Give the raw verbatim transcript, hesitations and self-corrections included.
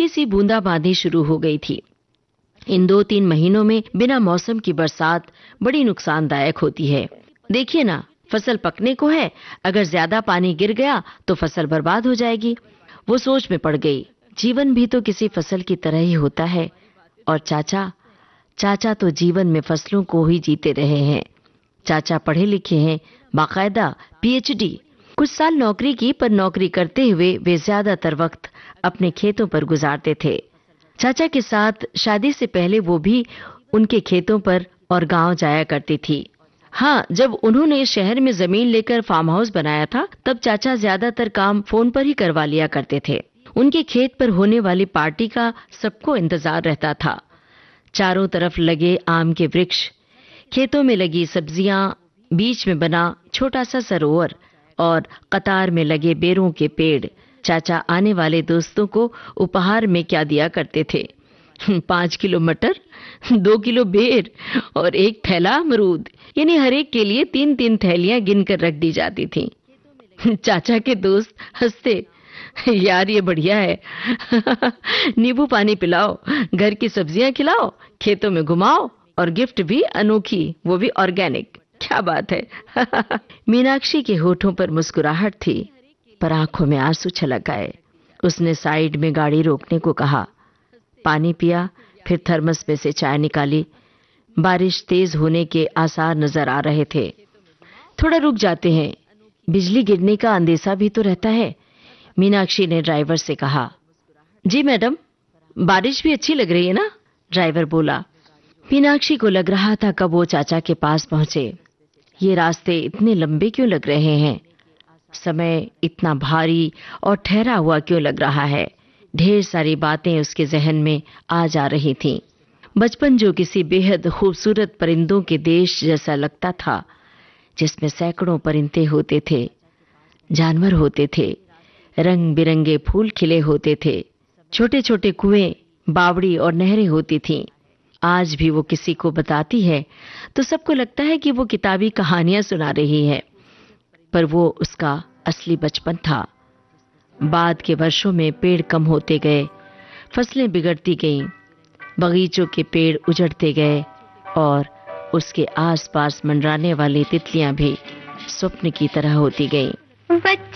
हल्की सी बूंदाबांदी शुरू हो गई थी। इन दो तीन महीनों में बिना मौसम की बरसात बड़ी नुकसानदायक होती है। देखिए ना, फसल पकने को है, अगर ज्यादा पानी गिर गया तो फसल बर्बाद हो जाएगी। वो सोच में पड़ गई। जीवन भी तो किसी फसल की तरह ही होता है। और चाचा चाचा तो जीवन में फसलों को ही जीते रहे हैं। चाचा पढ़े लिखे हैं, बाकायदा पीएचडी। कुछ साल नौकरी की, पर नौकरी करते हुए वे ज्यादातर वक्त अपने खेतों पर गुजारते थे। चाचा के साथ शादी से पहले वो भी उनके खेतों पर और गांव जाया करती थी। हाँ, जब उन्होंने शहर में जमीन लेकर फार्म हाउस बनाया था, तब चाचा ज्यादातर काम फोन पर ही करवा लिया करते थे। उनके खेत पर होने वाली पार्टी का सबको इंतजार रहता था। चारों तरफ लगे आम के वृक्ष, खेतों में लगी सब्जियां, बीच में बना छोटा सा सरोवर और कतार में लगे बेरों के पेड़। चाचा आने वाले दोस्तों को उपहार में क्या दिया करते थे? पांच किलो मटर, दो किलो बेर और एक थैला अमरूद, यानी हर एक के लिए तीन तीन थैलियां गिनकर रख दी जाती थीं। चाचा के दोस्त हंसते, यार ये बढ़िया है। नींबू पानी पिलाओ, घर की सब्जियां खिलाओ, खेतों में घुमाओ और गिफ्ट भी अनोखी, वो भी ऑर्गेनिक। क्या बात है। मीनाक्षी के होठों पर मुस्कुराहट थी, पर आंखों में आंसू छलक आए। उसने साइड में गाड़ी रोकने को कहा, पानी पिया, फिर थर्मस में से चाय निकाली। बारिश तेज होने के आसार नजर आ रहे थे। थोड़ा रुक जाते हैं, बिजली गिरने का अंदेशा भी तो रहता है, मीनाक्षी ने ड्राइवर से कहा। जी मैडम, बारिश भी अच्छी लग रही है ना, ड्राइवर बोला। मीनाक्षी को लग रहा था कब वो चाचा के पास पहुंचे। ये रास्ते इतने लंबे क्यों लग रहे हैं? समय इतना भारी और ठहरा हुआ क्यों लग रहा है? ढेर सारी बातें उसके जहन में आ जा रही थीं। बचपन जो किसी बेहद खूबसूरत परिंदों के देश जैसा लगता था, जिसमें सैकड़ों परिंदे होते थे, जानवर होते थे, रंग बिरंगे फूल खिले होते थे, छोटे छोटे कुएं, बावड़ी और नहरें होती थीं। आज भी वो किसी को बताती है तो सबको लगता है कि वो किताबी कहानियां सुना रही है, पर वो उसका असली बचपन था। बाद के वर्षों में पेड़ कम होते गए, फसलें बिगड़ती गईं, बगीचों के पेड़ उजड़ते गए और उसके आसपास मंडराने वाली तितलियां भी स्वप्न की तरह होती गईं।